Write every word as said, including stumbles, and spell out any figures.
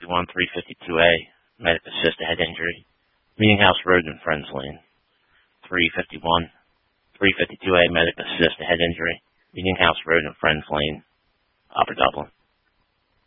fifty-one, three fifty-two A, medic assist to head injury. Meeting House Road in Friends Lane. three fifty-one, three fifty-two A, medic assist to head injury. Meeting House Road in Friends Lane, Upper Dublin.